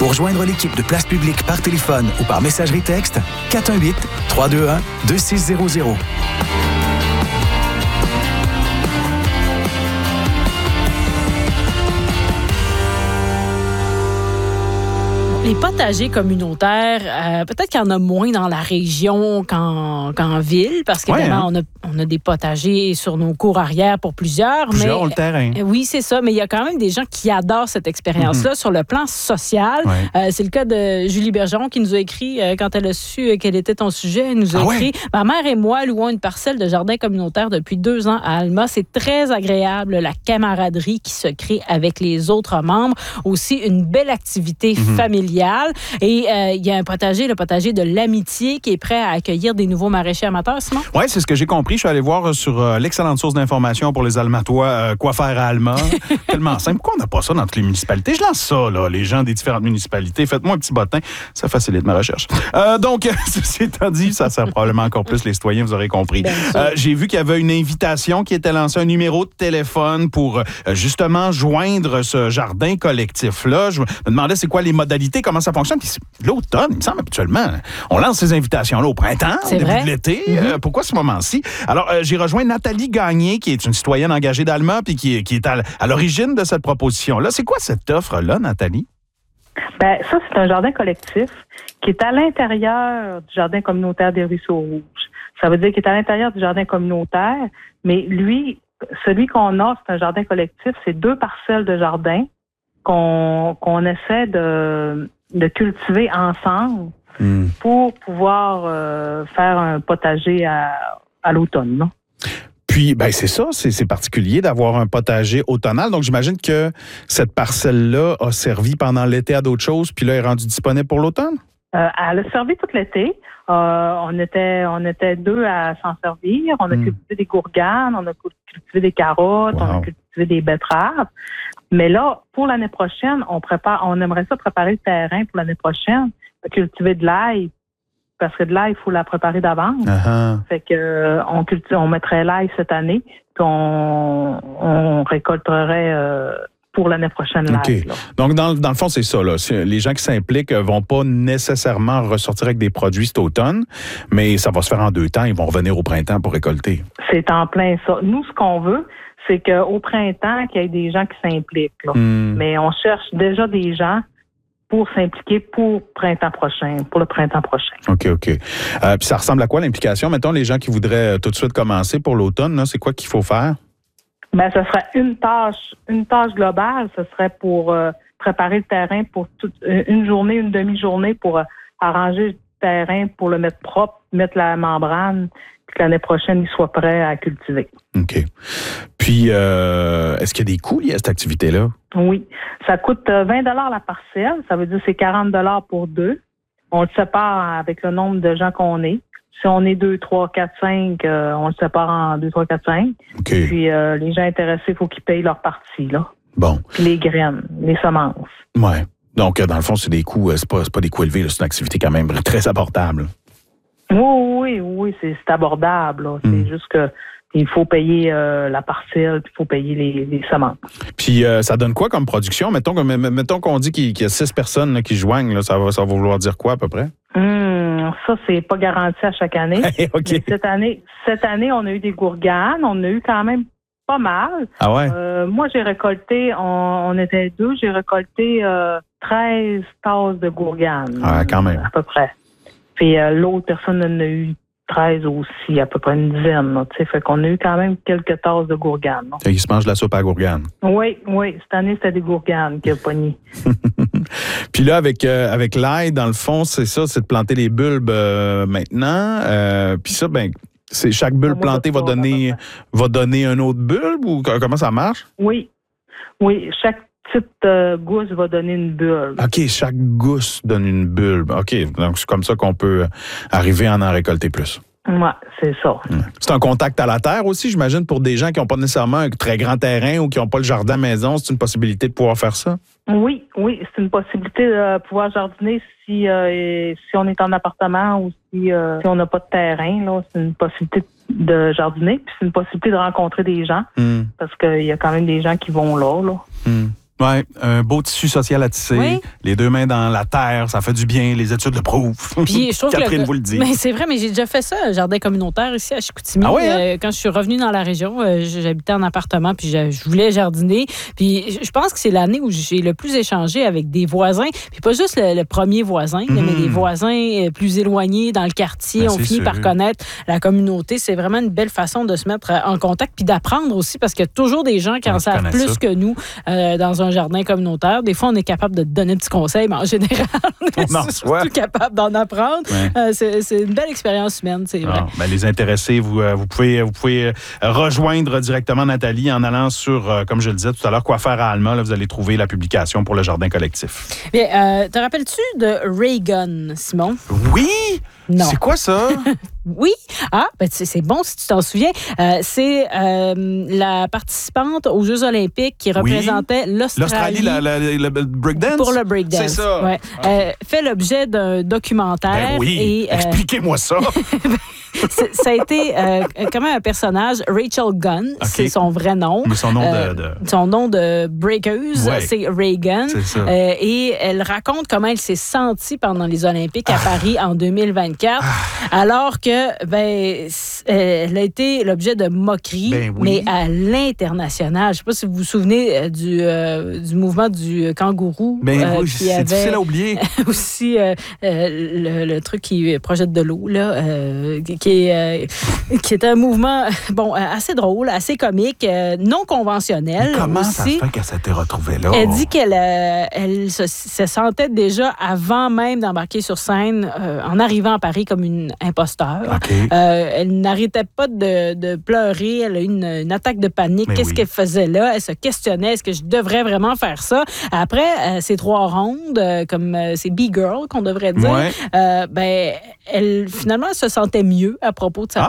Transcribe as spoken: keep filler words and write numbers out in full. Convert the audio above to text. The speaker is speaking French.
Pour joindre l'équipe de Place Publique par téléphone ou par messagerie texte, quatre un huit, trois deux un, deux six zéro zéro. Les potagers communautaires, euh, peut-être qu'il y en a moins dans la région qu'en, qu'en ville, parce qu'évidemment, ouais, hein? on, a, on a des potagers sur nos cours arrière pour plusieurs. Plusieurs mais, ont le terrain. Euh, oui, c'est ça, mais il y a quand même des gens qui adorent cette expérience-là. Mm-hmm. Sur le plan social, ouais. euh, c'est le cas de Julie Bergeron qui nous a écrit, euh, quand elle a su euh, quel était ton sujet, elle nous a ah écrit ouais? « Ma mère et moi louons une parcelle de jardin communautaire depuis deux ans à Alma. C'est très agréable, la camaraderie qui se crée avec les autres membres. Aussi, une belle activité mm-hmm. familiale. Et euh, il y a un potager, le potager de l'Amitié, qui est prêt à accueillir des nouveaux maraîchers amateurs, Simon? Oui, c'est ce que j'ai compris. Je suis allé voir sur euh, l'excellente source d'information pour les Almatois, euh, quoi faire à Alma. Tellement simple. Pourquoi on n'a pas ça dans toutes les municipalités? Je lance ça, là, les gens des différentes municipalités. Faites-moi un petit bottin. Ça facilite ma recherche. Euh, donc, ceci étant dit, ça sert probablement encore plus les citoyens, vous aurez compris. Euh, j'ai vu qu'il y avait une invitation qui était lancée, un numéro de téléphone pour euh, justement joindre ce jardin collectif-là. Je me demandais c'est quoi les modalités, comment ça fonctionne. Puis l'automne, il me semble habituellement, on lance ces invitations-là au printemps, c'est au début vrai? de l'été. Mm-hmm. Euh, pourquoi ce moment-ci? Alors, euh, j'ai rejoint Nathalie Gagné, qui est une citoyenne engagée d'Alma, puis qui, qui est à, à l'origine de cette proposition-là. C'est quoi cette offre-là, Nathalie? Ben, ça, c'est un jardin collectif qui est à l'intérieur du jardin communautaire des Ruisseaux Rouges. Ça veut dire qu'il est à l'intérieur du jardin communautaire, mais lui, celui qu'on a, c'est un jardin collectif, c'est deux parcelles de jardin qu'on, qu'on essaie de, de cultiver ensemble mm. pour pouvoir euh, faire un potager à, à l'automne, non? Puis, ben c'est ça, c'est, c'est particulier d'avoir un potager automnal. Donc, j'imagine que cette parcelle-là a servi pendant l'été à d'autres choses, puis là, elle est rendue disponible pour l'automne? Euh, elle a servi tout l'été. Euh, on était on était deux à s'en servir. On a mm. cultivé des gourganes, on a cultivé des carottes, wow. on a cultivé des betteraves. Mais là, pour l'année prochaine, on prépare, on aimerait ça préparer le terrain pour l'année prochaine, cultiver de l'ail. Parce que de l'ail, il faut la préparer d'avance. Uh-huh. Fait que euh, on cultive, on mettrait l'ail cette année, puis on, on récolterait euh, pour l'année prochaine l'ail. Okay. Donc, dans, dans le fond, c'est ça. Là. C'est, les gens qui s'impliquent vont pas nécessairement ressortir avec des produits cet automne, mais ça va se faire en deux temps. Ils vont revenir au printemps pour récolter. C'est en plein ça. Nous, ce qu'on veut, c'est qu'au printemps, qu'il y ait des gens qui s'impliquent. Là. Mm. Mais on cherche déjà des gens pour s'impliquer pour printemps prochain, pour le printemps prochain. OK, OK. Euh, puis ça ressemble à quoi l'implication? Mettons, les gens qui voudraient tout de suite commencer pour l'automne, là, c'est quoi qu'il faut faire? Ben, ce serait une tâche, une tâche globale. Ce serait pour euh, préparer le terrain pour toute, une journée, une demi-journée pour euh, arranger le terrain, pour le mettre propre, mettre la membrane, puis que l'année prochaine, il soit prêt à cultiver. OK. Puis, euh, est-ce qu'il y a des coûts liés à cette activité-là? Oui. Ça coûte vingt dollars la parcelle. Ça veut dire que c'est quarante dollars pour deux. On le sépare avec le nombre de gens qu'on est. Si on est deux, trois, quatre, cinq, euh, on le sépare en deux, trois, quatre, cinq. Okay. Puis euh, les gens intéressés, il faut qu'ils payent leur partie, là. Bon. Puis les graines, les semences. Ouais. Donc, dans le fond, c'est des coûts, c'est pas, c'est pas des coûts élevés, là. C'est une activité quand même très abordable. Oui, oui, oui, c'est, c'est abordable, là. Mm. C'est juste que il faut payer euh, la parcelle, puis il faut payer les, les semences. Puis euh, ça donne quoi comme production? Mettons, mettons qu'on dit qu'il y a six personnes là, qui joignent, là, ça, va, ça va vouloir dire quoi à peu près? Hum, ça, c'est pas garanti à chaque année. Okay. Cette année, cette année, on a eu des gourganes, on a eu quand même pas mal. Ah ouais? Euh, moi, j'ai récolté, on, on était deux, j'ai récolté euh, treize tasses de gourganes. Ah, quand même. À peu près. Puis euh, l'autre personne en a eu treize aussi, à peu près une dizaine. Là, fait qu'on a eu quand même quelques tasses de gourganes. Il se mange de la soupe à gourgane. Oui, oui. Cette année, c'était des gourganes qui a pogné. Puis là, avec, euh, avec l'ail, dans le fond, c'est ça, c'est de planter les bulbes euh, maintenant. Euh, puis ça, ben, c'est chaque bulbe Moi, plantée va donner, va donner un autre bulbe ou comment ça marche? Oui. Oui, chaque petite euh, gousse va donner une bulbe. OK, chaque gousse donne une bulbe. OK, donc c'est comme ça qu'on peut arriver à en récolter plus. Oui, c'est ça. C'est un contact à la terre aussi, j'imagine, pour des gens qui n'ont pas nécessairement un très grand terrain ou qui n'ont pas le jardin à maison. C'est une possibilité de pouvoir faire ça? Oui, oui, c'est une possibilité de pouvoir jardiner si, euh, si on est en appartement ou si, euh, si on n'a pas de terrain. Là, c'est une possibilité de jardiner, puis c'est une possibilité de rencontrer des gens, mm. parce qu'il y a quand même des gens qui vont là. là. Mm. Oui, un beau tissu social à tisser, oui. Les deux mains dans la terre, ça fait du bien, les études le prouvent. Puis, je trouve Catherine que le... vous le dit. Mais c'est vrai, mais j'ai déjà fait ça, un jardin communautaire ici à Chicoutimi. Ah oui, hein? euh, quand je suis revenue dans la région, euh, j'habitais en appartement, puis je, je voulais jardiner. Puis je pense que c'est l'année où j'ai le plus échangé avec des voisins, puis pas juste le, le premier voisin, mmh. mais des voisins plus éloignés dans le quartier. Ben, on finit sûr. par connaître la communauté. C'est vraiment une belle façon de se mettre en contact, puis d'apprendre aussi, parce qu'il y a toujours des gens qui en savent plus ça. que nous euh, dans un jardin communautaire. Des fois, on est capable de te donner un petit conseil, mais en général, on est on surtout ouais. capable d'en apprendre. Ouais. Euh, c'est, c'est une belle expérience humaine, c'est vrai. Ah, ben, les intéressés, vous, vous pouvez, vous pouvez rejoindre directement Nathalie en allant sur, euh, comme je le disais tout à l'heure, Quoi faire à Alma. Là, vous allez trouver la publication pour le jardin collectif. Bien, euh, te rappelles-tu de Reagan, Simon? Oui! Non. C'est quoi ça? Oui. Ah, ben c'est bon si tu t'en souviens. Euh, c'est euh, la participante aux Jeux olympiques qui représentait oui. l'Australie. L'Australie, la, la, la, le breakdance? Pour le breakdance. C'est ça. Ouais. Ah. Euh, fait l'objet d'un documentaire. Ben oui, et, euh, expliquez-moi ça. Ça a été euh, comme un personnage, Rachel Gunn, okay. c'est son vrai nom. Mais son nom euh, de, de... Son nom de breakeuse, ouais. c'est Reagan. C'est ça. Euh, et elle raconte comment elle s'est sentie pendant les Olympiques à ah. Paris en deux mille vingt-quatre, ah. alors que ben elle a été l'objet de moqueries, ben oui. mais à l'international. Je ne sais pas si vous vous souvenez du, euh, du mouvement du kangourou. Ben euh, oui, qui c'est avait difficile à oublier. aussi euh, euh, le, le truc qui projette de l'eau, là, euh, qui est, euh, qui est un mouvement bon, assez drôle, assez comique, euh, non conventionnel. Mais comment aussi. ça se fait qu'elle s'était retrouvée là? Elle dit qu'elle euh, elle se, se sentait déjà, avant même d'embarquer sur scène, euh, en arrivant à Paris comme une imposteur. Okay. Euh, elle n'arrêtait pas de, de pleurer. Elle a eu une, une attaque de panique. Mais Qu'est-ce oui. qu'elle faisait là? Elle se questionnait. Est-ce que je devrais vraiment faire ça? Après, euh, ces trois rondes, euh, comme euh, c'est B-Girl qu'on devrait dire, ouais. euh, ben, elle, finalement, elle se sentait mieux à propos de sa,